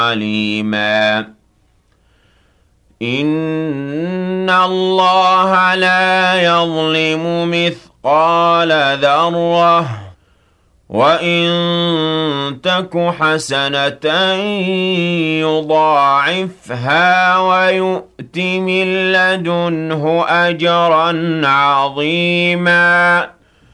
عليما إن الله لا يظلم مثقال ذرة وإن تك حسنة يضاعفها ويؤت من لدنه أجرا عظيما